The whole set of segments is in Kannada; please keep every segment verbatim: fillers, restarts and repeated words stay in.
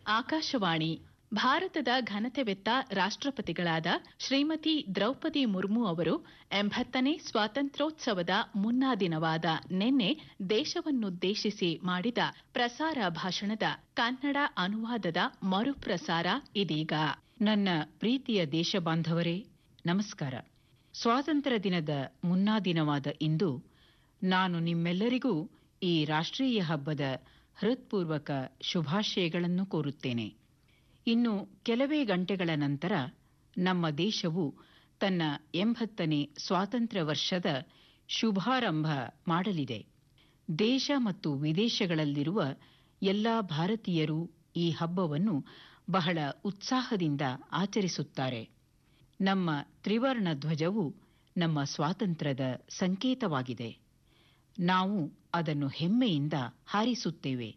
ಆಕಾಶವಾಣಿ ಭಾರತದ ಘನತೆವೆತ್ತ ರಾಷ್ಟ್ರಪತಿಗಳಾದ ಶ್ರೀಮತಿ ದ್ರೌಪದಿ ಮುರ್ಮು ಅವರು ಎಂಬತ್ತನೇ ಸ್ವಾತಂತ್ರ್ಯೋತ್ಸವದ ಮುನ್ನಾ ದಿನವಾದ ನಿನ್ನೆ ದೇಶವನ್ನುದ್ದೇಶಿಸಿ ಮಾಡಿದ ಪ್ರಸಾರ ಭಾಷಣದ ಕನ್ನಡ ಅನುವಾದದ ಮರುಪ್ರಸಾರ ಇದೀಗ. ನನ್ನ ಪ್ರೀತಿಯ ದೇಶಬಾಂಧವರೇ, ನಮಸ್ಕಾರ. ಸ್ವಾತಂತ್ರ್ಯ ದಿನದ ಮುನ್ನಾ ದಿನವಾದ ಇಂದು ನಾನು ನಿಮ್ಮೆಲ್ಲರಿಗೂ ಈ ರಾಷ್ಟ್ರೀಯ ಹಬ್ಬದ ಹೃತ್ಪೂರ್ವಕ ಶುಭಾಶಯಗಳನ್ನು ಕೋರುತ್ತೇನೆ. ಇನ್ನು ಕೆಲವೇ ಗಂಟೆಗಳ ನಂತರ ನಮ್ಮ ದೇಶವು ತನ್ನ ಎಂಬತ್ತನೇ ಸ್ವಾತಂತ್ರ್ಯ ವರ್ಷದ ಶುಭಾರಂಭ ಮಾಡಲಿದೆ. ದೇಶ ಮತ್ತು ವಿದೇಶಗಳಲ್ಲಿರುವ ಎಲ್ಲಾ ಭಾರತೀಯರು ಈ ಹಬ್ಬವನ್ನು ಬಹಳ ಉತ್ಸಾಹದಿಂದ ಆಚರಿಸುತ್ತಾರೆ. ನಮ್ಮ ತ್ರಿವರ್ಣ ಧ್ವಜವು ನಮ್ಮ ಸ್ವಾತಂತ್ರ್ಯದ ಸಂಕೇತವಾಗಿದೆ. ನಾವು ಅದನ್ನು ಹೆಮ್ಮೆಯಿಂದ ಹಾರಿಸುತ್ತೇವೆ.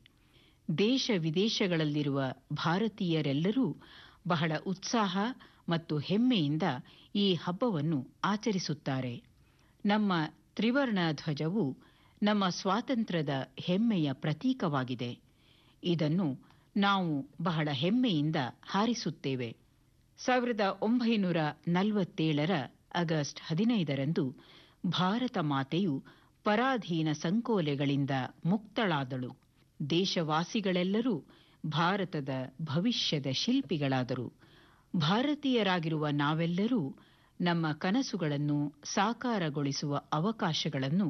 ದೇಶ ವಿದೇಶಗಳಲ್ಲಿರುವ ಭಾರತೀಯರೆಲ್ಲರೂ ಬಹಳ ಉತ್ಸಾಹ ಮತ್ತು ಹೆಮ್ಮೆಯಿಂದ ಈ ಹಬ್ಬವನ್ನು ಆಚರಿಸುತ್ತಾರೆ. ನಮ್ಮ ತ್ರಿವರ್ಣ ಧ್ವಜವು ನಮ್ಮ ಸ್ವಾತಂತ್ರ್ಯದ ಹೆಮ್ಮೆಯ ಪ್ರತೀಕವಾಗಿದೆ. ಇದನ್ನು ನಾವು ಬಹಳ ಹೆಮ್ಮೆಯಿಂದ ಹಾರಿಸುತ್ತೇವೆ. ಸಾವಿರದ ಒಂಬೈನೂರ ನಲವತ್ತೇಳರ ಆಗಸ್ಟ್ ಹದಿನೈದರಂದು ಭಾರತ ಮಾತೆಯು ಪರಾಧೀನ ಸಂಕೋಲೆಗಳಿಂದ ಮುಕ್ತಳಾದಳು. ದೇಶವಾಸಿಗಳೆಲ್ಲರೂ ಭಾರತದ ಭವಿಷ್ಯದ ಶಿಲ್ಪಿಗಳಾದರು. ಭಾರತೀಯರಾಗಿರುವ ನಾವೆಲ್ಲರೂ ನಮ್ಮ ಕನಸುಗಳನ್ನು ಸಾಕಾರಗೊಳಿಸುವ ಅವಕಾಶಗಳನ್ನು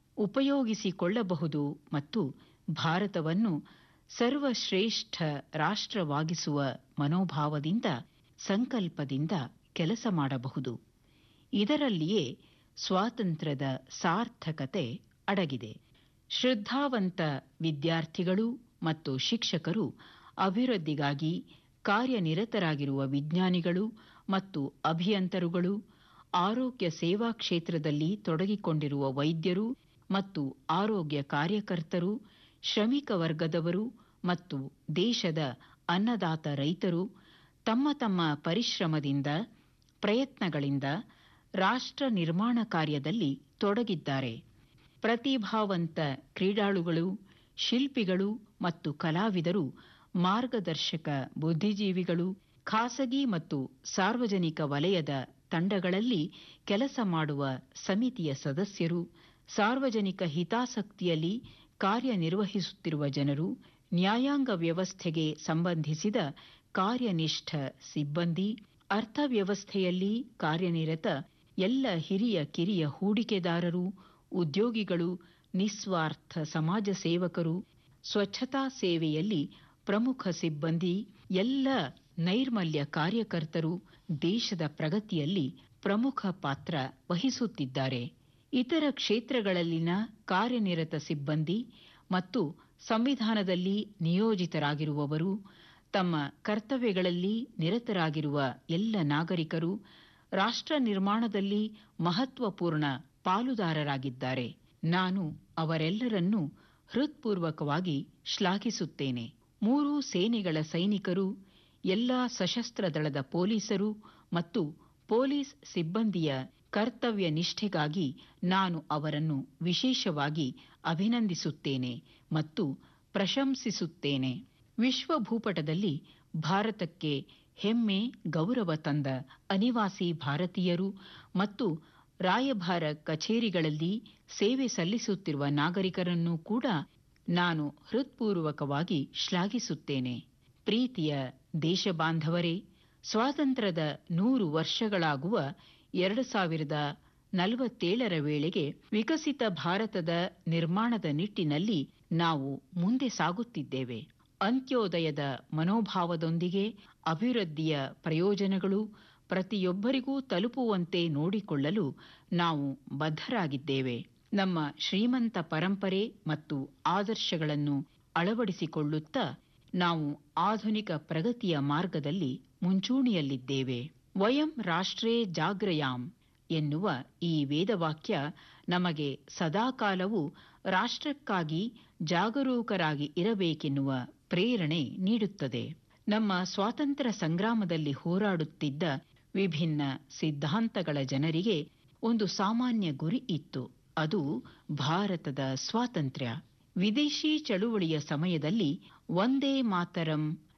ಉಪಯೋಗಿಸಿಕೊಳ್ಳಬಹುದು ಮತ್ತು ಭಾರತವನ್ನು ಸರ್ವಶ್ರೇಷ್ಠ ರಾಷ್ಟ್ರವಾಗಿಸುವ ಮನೋಭಾವದಿಂದ, ಸಂಕಲ್ಪದಿಂದ ಕೆಲಸ ಮಾಡಬಹುದು. ಇದರಲ್ಲಿಯೇ ಸ್ವಾತಂತ್ರ್ಯದ ಸಾರ್ಥಕತೆ ಅಡಗಿದೆ. ಶ್ರದ್ಧಾವಂತ ವಿದ್ಯಾರ್ಥಿಗಳು ಮತ್ತು ಶಿಕ್ಷಕರು, ಅಭಿವೃದ್ಧಿಗಾಗಿ ಕಾರ್ಯನಿರತರಾಗಿರುವ ವಿಜ್ಞಾನಿಗಳು ಮತ್ತು ಅಭಿಯಂತರುಗಳು, ಆರೋಗ್ಯ ಸೇವಾ ಕ್ಷೇತ್ರದಲ್ಲಿ ತೊಡಗಿಕೊಂಡಿರುವ ವೈದ್ಯರು ಮತ್ತು ಆರೋಗ್ಯ ಕಾರ್ಯಕರ್ತರು, ಶ್ರಮಿಕ ವರ್ಗದವರು ಮತ್ತು ದೇಶದ ಅನ್ನದಾತ ರೈತರು ತಮ್ಮ ತಮ್ಮ ಪರಿಶ್ರಮದಿಂದ, ಪ್ರಯತ್ನಗಳಿಂದ ರಾಷ್ಟ್ರ ನಿರ್ಮಾಣ ಕಾರ್ಯದಲ್ಲಿ ತೊಡಗಿದ್ದಾರೆ. ಪ್ರತಿಭಾವಂತ ಕ್ರೀಡಾಳುಗಳು, ಶಿಲ್ಪಿಗಳು ಮತ್ತು ಕಲಾವಿದರು, ಮಾರ್ಗದರ್ಶಕ ಬುದ್ಧಿಜೀವಿಗಳು, ಖಾಸಗಿ ಮತ್ತು ಸಾರ್ವಜನಿಕ ವಲಯದ ತಂಡಗಳಲ್ಲಿ ಕೆಲಸ ಮಾಡುವ ಸಮಿತಿಯ ಸದಸ್ಯರು, ಸಾರ್ವಜನಿಕ ಹಿತಾಸಕ್ತಿಯಲ್ಲಿ ಕಾರ್ಯನಿರ್ವಹಿಸುತ್ತಿರುವ ಜನರು, ನ್ಯಾಯಾಂಗ ವ್ಯವಸ್ಥೆಗೆ ಸಂಬಂಧಿಸಿದ ಕಾರ್ಯನಿಷ್ಠ ಸಿಬ್ಬಂದಿ, ಅರ್ಥವ್ಯವಸ್ಥೆಯಲ್ಲಿ ಕಾರ್ಯನಿರತ ಎಲ್ಲ ಹಿರಿಯ ಕಿರಿಯ ಹೂಡಿಕೆದಾರರು, ಉದ್ಯೋಗಿಗಳು, ನಿಸ್ವಾರ್ಥ ಸಮಾಜ ಸೇವಕರು, ಸ್ವಚ್ಛತಾ ಸೇವೆಯಲ್ಲಿ ಪ್ರಮುಖ ಸಿಬ್ಬಂದಿ, ಎಲ್ಲ ನೈರ್ಮಲ್ಯ ಕಾರ್ಯಕರ್ತರು ದೇಶದ ಪ್ರಗತಿಯಲ್ಲಿ ಪ್ರಮುಖ ಪಾತ್ರ ವಹಿಸುತ್ತಿದ್ದಾರೆ. ಇತರ ಕ್ಷೇತ್ರಗಳಲ್ಲಿನ ಕಾರ್ಯನಿರತ ಸಿಬ್ಬಂದಿ ಮತ್ತು ಸಂವಿಧಾನದಲ್ಲಿ ನಿಯೋಜಿತರಾಗಿರುವವರು, ತಮ್ಮ ಕರ್ತವ್ಯಗಳಲ್ಲಿ ನಿರತರಾಗಿರುವ ಎಲ್ಲ ನಾಗರಿಕರು ರಾಷ್ಟ್ರ ನಿರ್ಮಾಣದಲ್ಲಿ ಮಹತ್ವಪೂರ್ಣ ಪಾಲುದಾರರಾಗಿದ್ದಾರೆ. ನಾನು ಅವರೆಲ್ಲರನ್ನೂ ಹೃತ್ಪೂರ್ವಕವಾಗಿ ಶ್ಲಾಘಿಸುತ್ತೇನೆ. ಮೂರೂ ಸೇನೆಗಳ ಸೈನಿಕರು, ಎಲ್ಲಾ ಸಶಸ್ತ್ರ ದಳದ ಪೊಲೀಸರು ಮತ್ತು ಪೊಲೀಸ್ ಸಿಬ್ಬಂದಿಯ ಕರ್ತವ್ಯ ನಿಷ್ಠೆಗಾಗಿ ನಾನು ಅವರನ್ನು ವಿಶೇಷವಾಗಿ ಅಭಿನಂದಿಸುತ್ತೇನೆ ಮತ್ತು ಪ್ರಶಂಸಿಸುತ್ತೇನೆ. ವಿಶ್ವ ಭೂಪಟದಲ್ಲಿ ಭಾರತಕ್ಕೆ ಹೆಮ್ಮೆ, ಗೌರವ ತಂದ ಅನಿವಾಸಿ ಭಾರತೀಯರು ಮತ್ತು ರಾಯಭಾರ ಕಚೇರಿಗಳಲ್ಲಿ ಸೇವೆ ಸಲ್ಲಿಸುತ್ತಿರುವ ನಾಗರಿಕರನ್ನೂ ಕೂಡ ನಾನು ಹೃತ್ಪೂರ್ವಕವಾಗಿ ಶ್ಲಾಘಿಸುತ್ತೇನೆ. ಪ್ರೀತಿಯ ದೇಶಬಾಂಧವರೇ, ಸ್ವಾತಂತ್ರ್ಯದ ನೂರು ವರ್ಷಗಳಾಗುವ ಎರಡು ಸಾವಿರದ ನಲವತ್ತೇಳರ ವೇಳೆಗೆ ವಿಕಸಿತ ಭಾರತದ ನಿರ್ಮಾಣದ ನಿಟ್ಟಿನಲ್ಲಿ ನಾವು ಮುಂದೆ ಸಾಗುತ್ತಿದ್ದೇವೆ. ಅಂತ್ಯೋದಯದ ಮನೋಭಾವದೊಂದಿಗೆ ಅಭಿವೃದ್ಧಿಯ ಪ್ರಯೋಜನಗಳು ಪ್ರತಿಯೊಬ್ಬರಿಗೂ ತಲುಪುವಂತೆ ನೋಡಿಕೊಳ್ಳಲು ನಾವು ಬದ್ಧರಾಗಿದ್ದೇವೆ. ನಮ್ಮ ಶ್ರೀಮಂತ ಪರಂಪರೆ ಮತ್ತು ಆದರ್ಶಗಳನ್ನು ಅಳವಡಿಸಿಕೊಳ್ಳುತ್ತಾ ನಾವು ಆಧುನಿಕ ಪ್ರಗತಿಯ ಮಾರ್ಗದಲ್ಲಿ ಮುಂಚೂಣಿಯಲ್ಲಿದ್ದೇವೆ. ವಯಂ ರಾಷ್ಟ್ರೇ ಜಾಗ್ರಯಾಮ್ ಎನ್ನುವ ಈ ವೇದವಾಕ್ಯ ನಮಗೆ ಸದಾಕಾಲವೂ ರಾಷ್ಟ್ರಕ್ಕಾಗಿ ಜಾಗರೂಕರಾಗಿ ಇರಬೇಕೆನ್ನುವ ಪ್ರೇರಣೆ ನೀಡುತ್ತದೆ. ನಮ್ಮ ಸ್ವಾತಂತ್ರ್ಯ ಸಂಗ್ರಾಮದಲ್ಲಿ ಹೋರಾಡುತ್ತಿದ್ದ ವಿಭಿನ್ನ ಸಿದ್ಧಾಂತಗಳ ಜನರಿಗೆ ಒಂದು ಸಾಮಾನ್ಯ ಗುರಿ ಇತ್ತು. ಅದು ಭಾರತದ ಸ್ವಾತಂತ್ರ್ಯ. ವಿದೇಶಿ ಚಳುವಳಿಯ ಸಮಯದಲ್ಲಿ ವಂದೇ ಮಾತರಂ